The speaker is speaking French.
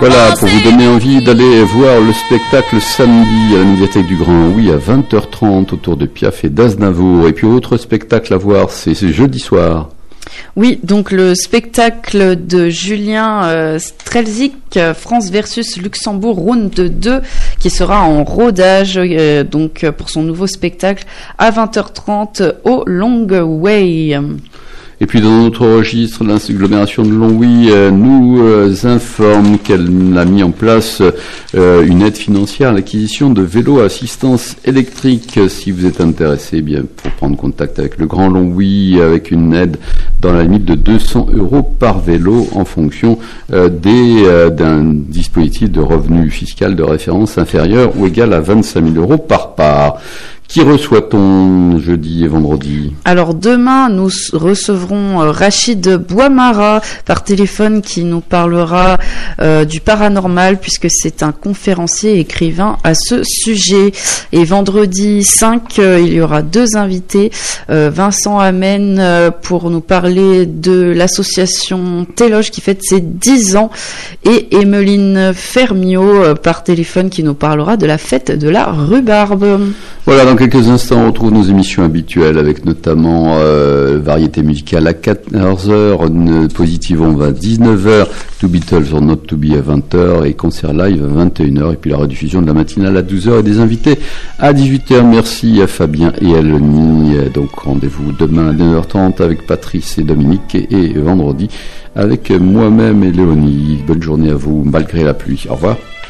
Voilà, pour vous donner envie d'aller voir le spectacle samedi à la médiathèque du Grand Oui à 20h30 autour de Piaf et d'Aznavour. Et puis autre spectacle à voir, c'est jeudi soir. Oui, donc le spectacle de Julien Strelzik, France versus Luxembourg, round 2, qui sera en rodage donc pour son nouveau spectacle à 20h30 au Long Way. Et puis dans notre registre, l'agglomération de Longwy nous informe qu'elle a mis en place une aide financière à l'acquisition de vélos à assistance électrique. Si vous êtes intéressé, eh bien pour prendre contact avec le Grand Longwy, avec une aide dans la limite de 200 € par vélo en fonction d'un dispositif de revenu fiscal de référence inférieur ou égal à 25 000 € par part. Qui reçoit-on jeudi et vendredi? Alors demain, nous recevrons Rachid Bouamara par téléphone qui nous parlera du paranormal puisque c'est un conférencier et écrivain à ce sujet. Et vendredi 5, il y aura 2 invités. Vincent Amen pour nous parler de l'association Téloge qui fête ses 10 ans et Emeline Fermiot par téléphone qui nous parlera de la fête de la rhubarbe. Voilà, dans quelques instants, on retrouve nos émissions habituelles avec notamment variété musicale à 14h, Positive on va à 19h, To Beatles or Not To Be à 20h et concert live à 21h et puis la rediffusion de la matinale à 12h et des invités à 18h. Merci à Fabien et à Loni. Donc rendez-vous demain à 9h30 avec Patrice et Dominique et vendredi avec moi-même et Léonie. Bonne journée à vous malgré la pluie. Au revoir.